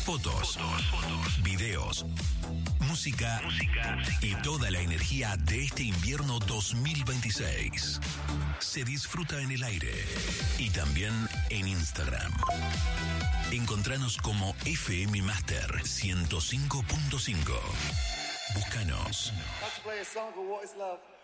Fotos, videos, música y toda la energía de este invierno 2026. Se disfruta en el aire y también en Instagram. Encontranos como FM Master 105.5. Búscanos. Let's play a song for What is Love.